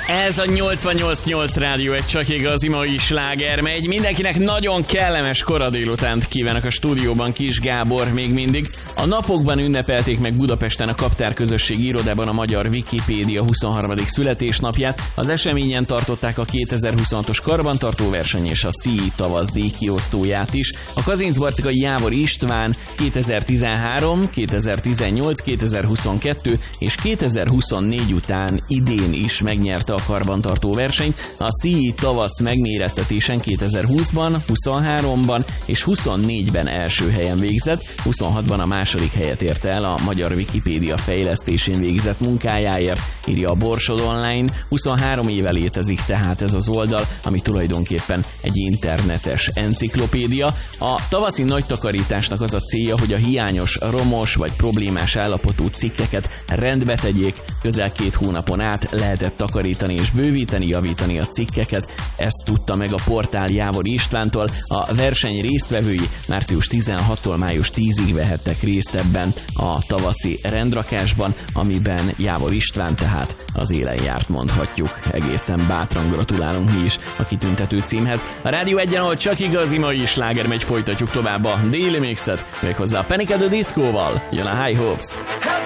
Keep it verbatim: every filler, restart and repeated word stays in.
Ez a nyolcvannyolc nyolc rádió, egy csak igazi mai sláger megy. Mindenkinek nagyon kellemes kora délutánt kívánok a stúdióban, Kis Gábor még mindig. A napokban ünnepelték meg Budapesten a Kaptár Közösségi Irodában a magyar Wikipédia huszonharmadik születésnapját. Az eseményen tartották a kétezer-huszonhatos karbantartó verseny és a szí i tavaszdíj kiosztóját is. A Kazincbarcikai Jávor István kétezer-tizenhárom, kétezer-tizennyolc, kétezer-huszonkettő és kétezer-huszonnégy után idén is megnyerte a karbantartó versenyt. A szí i tavasz megmérettetésen kétezer-húszban, huszonháromban és huszonnégyben első helyen végzett, huszonhatban a második helyet érte el a magyar Wikipédia fejlesztésén végzett munkájáért, írja a Borsod Online. huszonhárom éve létezik tehát ez az oldal, ami tulajdonképpen egy internetes enciklopédia. A tavaszi nagy takarításnak az a célja, hogy a hiányos, romos vagy problémás állapotú cikkeket rendbe tegyék. Közel két hónapon át lehetett takarítani és bővíteni, javítani a cikkeket. Ezt tudta meg a portál Jávor Istvántól. A verseny résztvevői március tizenhatodikától május tízedikéig vehettek részt ebben a tavaszi rendrakásban, amiben Jávor István tehát az élen járt, mondhatjuk. Egészen bátran gratulálunk mi is a kitüntető címhez. A Rádió Egyen, ahol csak igazi mai sláger megy, folytatjuk tovább a déli mixet, méghozzá a Panic! At the Disco-val. Jön a High Hopes.